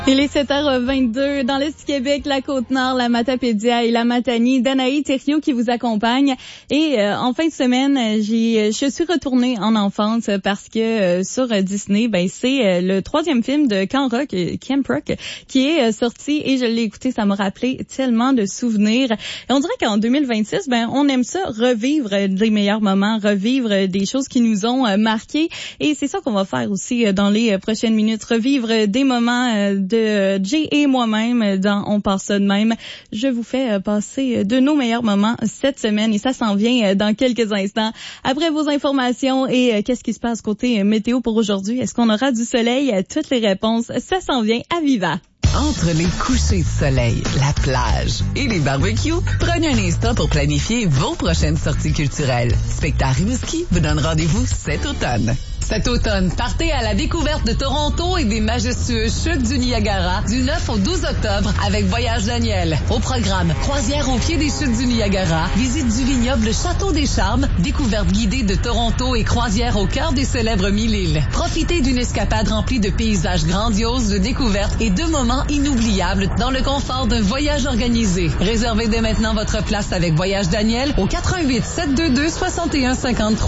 Il est 7h22 dans l'Est du Québec, la Côte-Nord, la Matapédia et la Matanie. Danaï Thériault qui vous accompagne. Et en fin de semaine, je suis retournée en enfance parce que sur Disney, c'est le 3e film de Camp Rock qui est sorti et je l'ai écouté. Ça m'a rappelé tellement de souvenirs. Et on dirait qu'en 2026, on aime ça, revivre des meilleurs moments, revivre des choses qui nous ont marqués. Et c'est ça qu'on va faire aussi dans les prochaines minutes, revivre des moments de Jay et moi-même dans On passe ça de même. Je vous fais passer de nos meilleurs moments cette semaine et ça s'en vient dans quelques instants. Après vos informations et qu'est-ce qui se passe côté météo pour aujourd'hui? Est-ce qu'on aura du soleil? Toutes les réponses, ça s'en vient à Viva. Entre les couchers de soleil, la plage et les barbecues, prenez un instant pour planifier vos prochaines sorties culturelles. Spectacle Rimouski vous donne rendez-vous cet automne. Cet automne, partez à la découverte de Toronto et des majestueuses chutes du Niagara du 9 au 12 octobre avec Voyage Daniel. Au programme, croisière au pied des chutes du Niagara, visite du vignoble Château des Charmes, découverte guidée de Toronto et croisière au cœur des célèbres 1000 îles. Profitez d'une escapade remplie de paysages grandioses, de découvertes et de moments inoubliables dans le confort d'un voyage organisé. Réservez dès maintenant votre place avec Voyage Daniel au 88 722 61 53.